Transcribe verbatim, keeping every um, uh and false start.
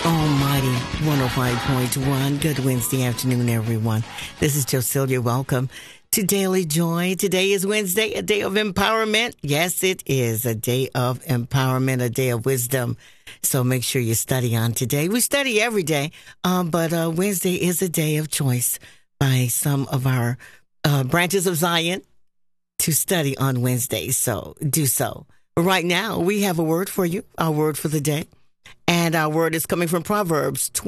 Almighty one oh five point one. Good Wednesday afternoon, everyone. This is Josilia. Welcome to Daily Joy. Today is Wednesday, a day of empowerment. Yes, it is a day of empowerment, a day of wisdom. So make sure you study on today. We study every day, um, but uh, Wednesday is a day of choice by some of our uh, branches of Zion to study on Wednesday. So do so. But right now, we have a word for you, our word for the day. And our word is coming from Proverbs